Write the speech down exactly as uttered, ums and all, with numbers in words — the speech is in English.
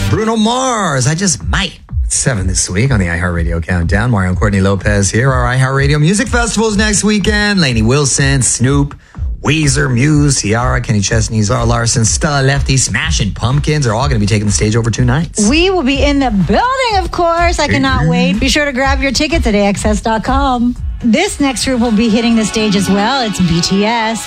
Bruno Mars, I Just Might. It's seven this week on the iHeartRadio Countdown. Mario and Courtney Lopez here. Our iHeartRadio Music Festival's next weekend. Lainey Wilson, Snoop, Weezer, Muse, Ciara, Kenny Chesney, Zara Larson, Stella Lefty, Smashing Pumpkins are all going to be taking the stage over two nights. We will be in the building, of course. I cannot wait. Be sure to grab your tickets at A X S dot com. This next group will be hitting the stage as well. It's B T S.